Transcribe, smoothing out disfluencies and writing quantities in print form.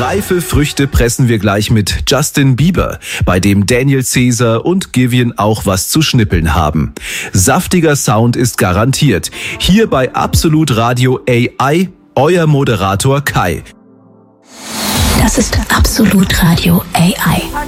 Reife Früchte pressen wir gleich mit Justin Bieber, bei dem Daniel Caesar und Givian auch was zu schnippeln haben. Saftiger Sound ist garantiert. Hier bei Absolut Radio AI, euer Moderator Kai. Das ist Absolut Radio AI.